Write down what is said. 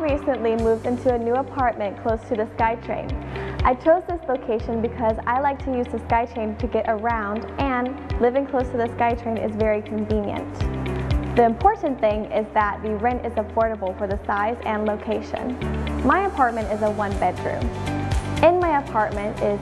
recently moved into a new apartment close to the SkyTrain. I chose this location because I like to use the SkyTrain to get around, and living close to the SkyTrain is very convenient. The important thing is that the rent is affordable for the size and location. My apartment is a one-bedroom. In my apartment is